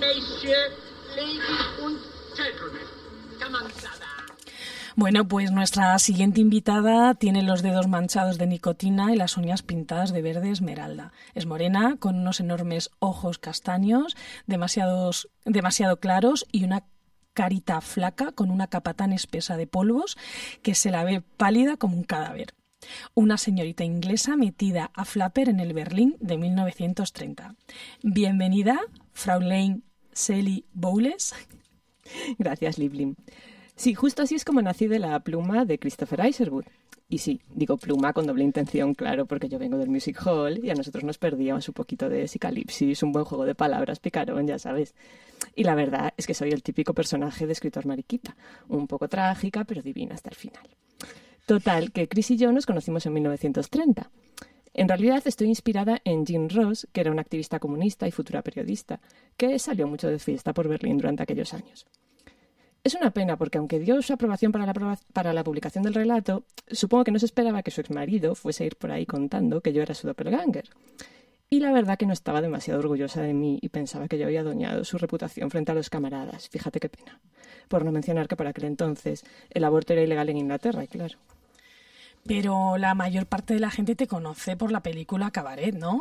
Messieurs, Ladies und Gentlemen. Come on, brother. Bueno, pues nuestra siguiente invitada tiene los dedos manchados de nicotina y las uñas pintadas de verde esmeralda. Es morena, con unos enormes ojos castaños, demasiado claros y una carita flaca con una capa tan espesa de polvos que se la ve pálida como un cadáver. Una señorita inglesa metida a flapper en el Berlín de 1930. Bienvenida, Fraulein Sally Bowles. Gracias, Liebling. Sí, justo así es como nací de la pluma de Christopher Isherwood. Y sí, digo pluma con doble intención, claro, porque yo vengo del music hall y a nosotros nos perdíamos un poquito de psicalipsis, un buen juego de palabras picarón, ya sabes. Y la verdad es que soy el típico personaje de escritor mariquita, un poco trágica, pero divina hasta el final. Total, que Chris y yo nos conocimos en 1930. En realidad estoy inspirada en Jean Ross, que era una activista comunista y futura periodista, que salió mucho de fiesta por Berlín durante aquellos años. Es una pena porque, aunque dio su aprobación para la publicación del relato, supongo que no se esperaba que su exmarido fuese a ir por ahí contando que yo era su doppelganger. Y la verdad que no estaba demasiado orgullosa de mí y pensaba que yo había dañado su reputación frente a los camaradas. Fíjate qué pena. Por no mencionar que por aquel entonces el aborto era ilegal en Inglaterra, y claro. Pero la mayor parte de la gente te conoce por la película Cabaret, ¿no?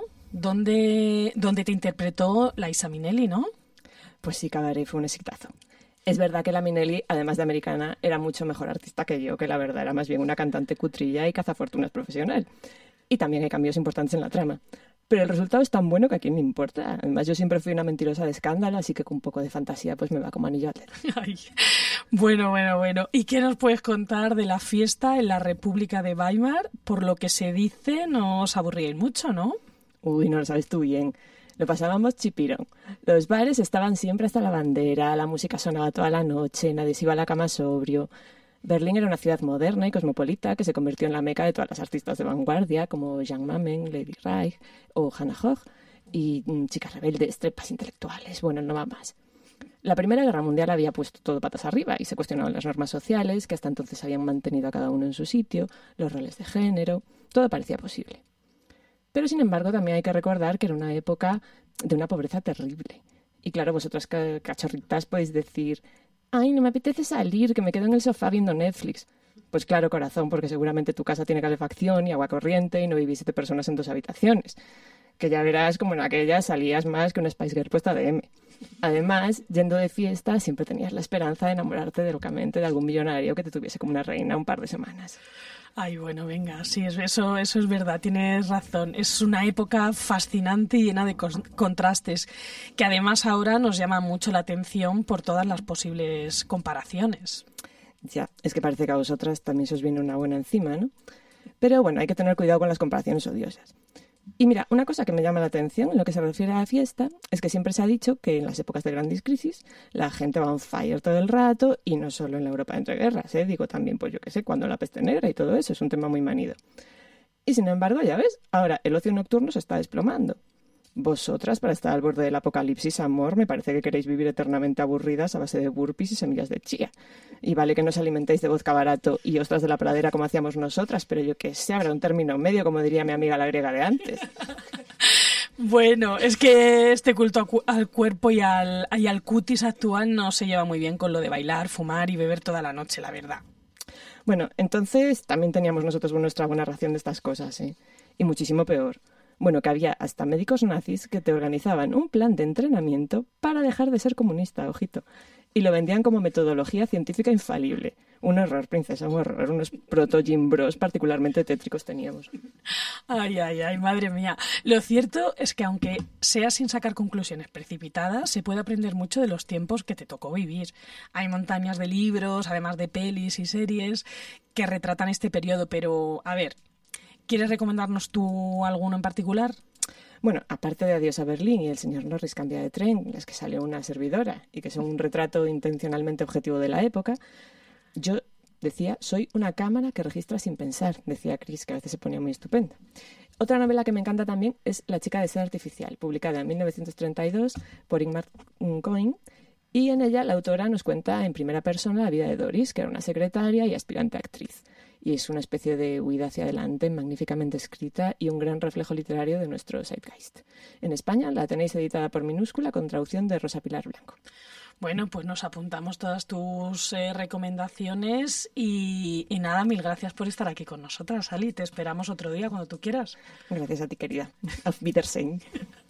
Donde te interpretó Liza Minnelli, ¿no? Pues sí, Cabaret fue un exitazo. Es verdad que la Minnelli, además de americana, era mucho mejor artista que yo, que la verdad era más bien una cantante cutrilla y cazafortunas profesional. Y también hay cambios importantes en la trama. Pero el resultado es tan bueno que a quién le importa. Además, yo siempre fui una mentirosa de escándalo, así que con un poco de fantasía pues me va como anillo al dedo. Ay, bueno. ¿Y qué nos puedes contar de la fiesta en la República de Weimar? Por lo que se dice, no os aburríais mucho, ¿no? Uy, no lo sabes tú bien. Lo pasábamos chipirón. Los bares estaban siempre hasta la bandera, la música sonaba toda la noche, nadie se iba a la cama sobrio. Berlín era una ciudad moderna y cosmopolita que se convirtió en la meca de todas las artistas de vanguardia como Jan Mamen, Lady Reich o Hannah Höch, y chicas rebeldes, trepas intelectuales, bueno, no va más. La Primera Guerra Mundial había puesto todo patas arriba y se cuestionaban las normas sociales que hasta entonces habían mantenido a cada uno en su sitio, los roles de género, todo parecía posible. Pero, sin embargo, también hay que recordar que era una época de una pobreza terrible. Y claro, vosotras cachorritas podéis decir, ay, no me apetece salir, que me quedo en el sofá viendo Netflix. Pues claro, corazón, porque seguramente tu casa tiene calefacción y agua corriente y no vivís 7 personas en 2 habitaciones. Que ya verás como en aquella salías más que una Spice Girl puesta de M. Además, yendo de fiesta, siempre tenías la esperanza de enamorarte locamente de algún millonario que te tuviese como una reina un par de semanas. Ay, bueno, venga, sí, eso es verdad, tienes razón. Es una época fascinante y llena de contrastes, que además ahora nos llama mucho la atención por todas las posibles comparaciones. Ya, es que parece que a vosotras también se os viene una buena encima, ¿no? Pero bueno, hay que tener cuidado con las comparaciones odiosas. Y mira, una cosa que me llama la atención en lo que se refiere a la fiesta es que siempre se ha dicho que en las épocas de grandes crisis la gente va on fire todo el rato, y no solo en la Europa entre guerras, digo también, pues yo qué sé, cuando la peste negra y todo eso, es un tema muy manido. Y sin embargo, ya ves, ahora el ocio nocturno se está desplomando. Vosotras, para estar al borde del apocalipsis, amor, me parece que queréis vivir eternamente aburridas a base de burpees y semillas de chía. Y vale que no os alimentéis de vodka barato y ostras de la pradera como hacíamos nosotras, pero yo que sé, habrá un término medio, como diría mi amiga la griega de antes. Bueno, es que este culto al cuerpo y al cutis actual no se lleva muy bien con lo de bailar, fumar y beber toda la noche, la verdad. Bueno, entonces también teníamos nosotros nuestra buena ración de estas cosas, ¿eh? Y muchísimo peor. Bueno, que había hasta médicos nazis que te organizaban un plan de entrenamiento para dejar de ser comunista, ojito. Y lo vendían como metodología científica infalible. Un horror, princesa, un horror. Unos proto-Jim Bros particularmente tétricos teníamos. Ay, madre mía. Lo cierto es que aunque sea sin sacar conclusiones precipitadas, se puede aprender mucho de los tiempos que te tocó vivir. Hay montañas de libros, además de pelis y series, que retratan este periodo, pero, a ver, ¿quieres recomendarnos tú alguno en particular? Bueno, aparte de Adiós a Berlín y El señor Norris cambia de tren, las que salió una servidora y que son un retrato intencionalmente objetivo de la época, yo decía, soy una cámara que registra sin pensar, decía Chris, que a veces se ponía muy estupenda. Otra novela que me encanta también es La chica de sed artificial, publicada en 1932 por Ingmar Cohen, y en ella la autora nos cuenta en primera persona la vida de Doris, que era una secretaria y aspirante actriz. y es una especie de huida hacia adelante magníficamente escrita y un gran reflejo literario de nuestro zeitgeist. En España la tenéis editada por Minúscula con traducción de Rosa Pilar Blanco. Bueno, pues nos apuntamos todas tus recomendaciones y nada, mil gracias por estar aquí con nosotras, Ali. Te esperamos otro día cuando tú quieras. Gracias a ti, querida. Auf Wiedersehen.